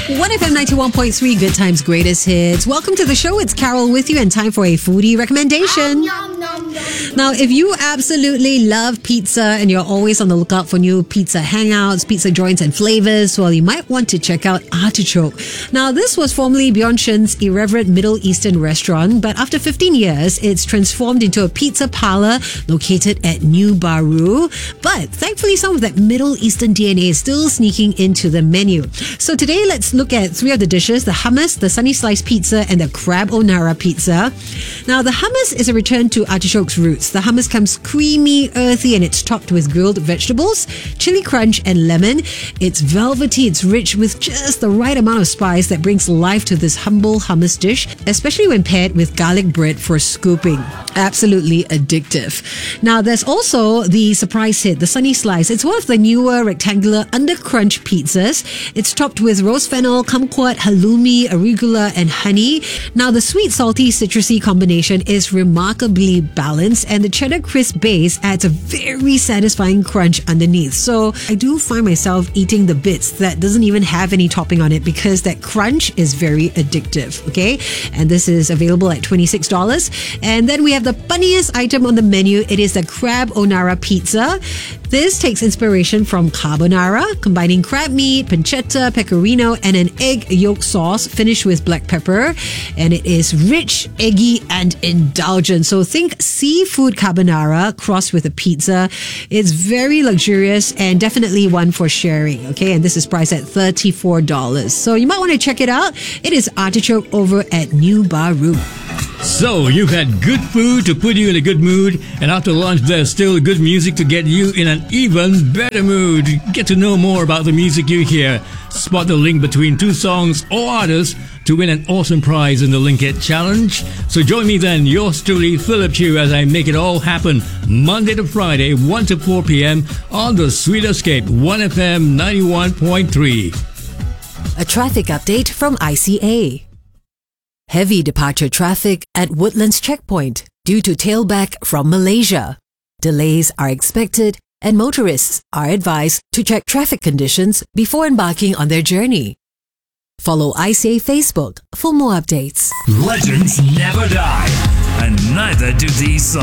1FM 91.3, Good Times, Greatest Hits. Welcome to the show. It's Carol with you, and time for a foodie recommendation. Now, if you absolutely love pizza and you're always on the lookout for new pizza hangouts, pizza joints and flavors, well, you might want to check out Artichoke. Now, this was formerly Bjorn Shen's irreverent Middle Eastern restaurant, but after 15 years, it's transformed into a pizza parlor located at New Baru. But thankfully, some of that Middle Eastern DNA is still sneaking into the menu. So today, let's look at three of the dishes: the hummus, the sunny slice pizza, and the crab onara pizza. Now, the hummus is a return to Artichoke's roots. The hummus comes creamy, earthy, and it's topped with grilled vegetables, chili crunch, and lemon. It's velvety, it's rich with just the right amount of spice that brings life to this humble hummus dish, especially when paired with garlic bread for scooping. Absolutely addictive. Now, there's also the surprise hit, the sunny slice. It's one of the newer rectangular under-crunch pizzas. It's topped with rose fennel, kumquat, halloumi, arugula, and honey. Now, the sweet, salty, citrusy combination is remarkably balanced, and the cheddar crisp base adds a very satisfying crunch underneath. So I do find myself eating the bits that doesn't even have any topping on it because that crunch is very addictive, okay? And this is available at $26. And then we have the funniest item on the menu. It is the crab onara pizza. This takes inspiration from carbonara, combining crab meat, pancetta, pecorino, and an egg yolk sauce finished with black pepper. And it is rich, eggy, and indulgent. So think seafood carbonara crossed with a pizza. It's very luxurious and definitely one for sharing, okay? And this is priced at $34. So you might want to check it out. It is Artichoke over at New Baru. So, you've had good food to put you in a good mood, and after lunch there's still good music to get you in an even better mood. Get to know more about the music you hear. Spot the link between two songs or artists to win an awesome prize in the Link It Challenge. So join me then, yours truly, Philip Chew, as I make it all happen Monday to Friday, 1 to 4 p.m. on the Sweet Escape, 1FM 91.3. A traffic update from ICA. Heavy departure traffic at Woodlands Checkpoint due to tailback from Malaysia. Delays are expected, and motorists are advised to check traffic conditions before embarking on their journey. Follow ICA Facebook for more updates. Legends never die, and neither do these songs.